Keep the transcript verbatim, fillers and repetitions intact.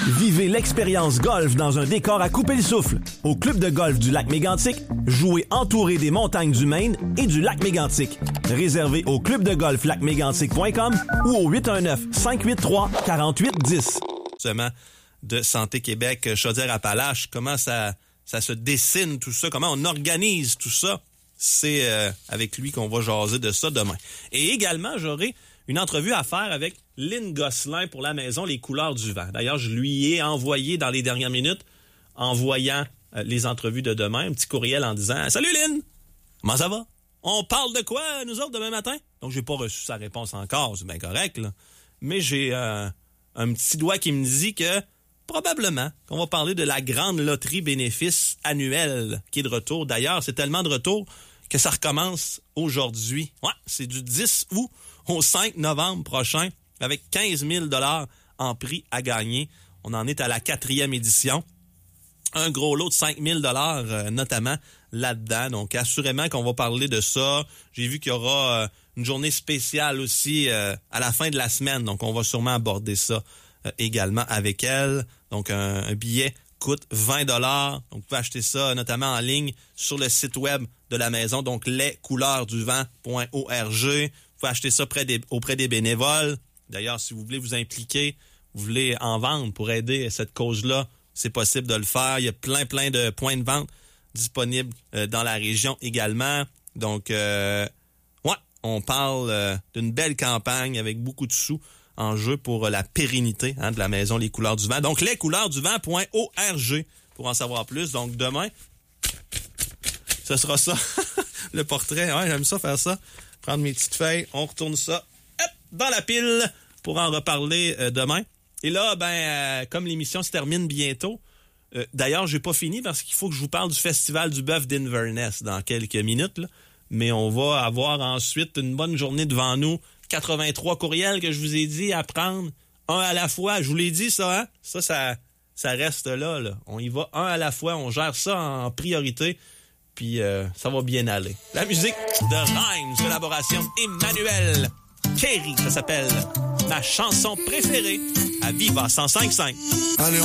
Vivez l'expérience golf dans un décor à couper le souffle. Au club de golf du lac Mégantic, jouez entouré des montagnes du Maine et du lac Mégantic. Réservé au club de golf lac mégantic point com ou au huit un neuf, cinq huit trois, quatre huit un zéro. Justement, de Santé Québec, Chaudière-Appalaches, comment ça, ça se dessine tout ça, comment on organise tout ça, c'est euh, avec lui qu'on va jaser de ça demain. Et également, j'aurai une entrevue à faire avec Lynn Gosselin pour la maison Les Couleurs du Vent. D'ailleurs, je lui ai envoyé dans les dernières minutes, en voyant euh, les entrevues de demain, un petit courriel en disant « Salut Lynn! Comment ça va? On parle de quoi, nous autres, demain matin? » Donc, j'ai pas reçu sa réponse encore, c'est bien correct, là. Mais j'ai euh, un petit doigt qui me dit que probablement qu'on va parler de la grande loterie bénéfice annuelle qui est de retour. D'ailleurs, c'est tellement de retour que ça recommence aujourd'hui. Ouais, c'est du dix août au cinq novembre prochain avec quinze mille dollars en prix à gagner. On en est à la quatrième édition. Un gros lot de cinq mille dollars euh, notamment là-dedans. Donc, assurément qu'on va parler de ça. J'ai vu qu'il y aura euh, une journée spéciale aussi euh, à la fin de la semaine. Donc, on va sûrement aborder ça euh, également avec elle. Donc, un, un billet coûte vingt dollars. Donc, vous pouvez acheter ça notamment en ligne sur le site web de la maison. Donc, les couleurs du vent point org. Vous pouvez acheter ça près des, auprès des bénévoles. D'ailleurs, si vous voulez vous impliquer, vous voulez en vendre pour aider cette cause-là, c'est possible de le faire. Il y a plein, plein de points de vente disponibles euh, dans la région également. Donc, euh, ouais, on parle euh, d'une belle campagne avec beaucoup de sous en jeu pour euh, la pérennité hein, de la maison Les Couleurs du Vent. Donc, les couleurs du vent point org pour en savoir plus. Donc, demain, ce sera ça, le portrait. Ouais, j'aime ça, faire ça. Prendre mes petites feuilles, on retourne ça hop, dans la pile pour en reparler euh, demain. Et là, ben, euh, comme l'émission se termine bientôt, euh, d'ailleurs, j'ai pas fini parce qu'il faut que je vous parle du Festival du bœuf d'Inverness dans quelques minutes, là. Mais on va avoir ensuite une bonne journée devant nous. quatre-vingt-trois courriels que je vous ai dit à prendre, un à la fois. Je vous l'ai dit, ça, hein? Ça, ça, ça reste là, là. On y va un à la fois, on gère ça en priorité. Puis euh, ça va bien aller. La musique de Rhymes, collaboration Emmanuel Kerry, ça s'appelle ma chanson préférée à Viva cent cinq virgule cinq. Allez.